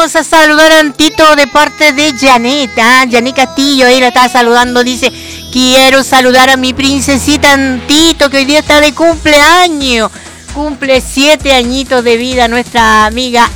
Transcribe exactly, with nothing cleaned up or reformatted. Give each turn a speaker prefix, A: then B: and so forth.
A: vamos a saludar a Antito de parte de Janet. Ah, Janet Castillo, ahí la está saludando. Dice, quiero saludar a mi princesita Antito, que hoy día está de cumpleaños. Cumple siete añitos de vida nuestra amiga